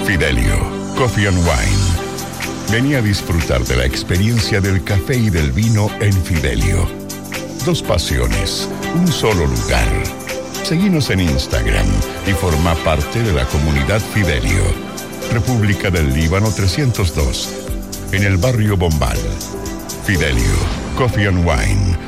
Fidelio Coffee and Wine. Vení a disfrutar de la experiencia del café y del vino en Fidelio. Dos pasiones, un solo lugar. Seguinos en Instagram y forma parte de la comunidad Fidelio. República del Líbano 302, en el barrio Bombal. Fidelio Coffee and Wine.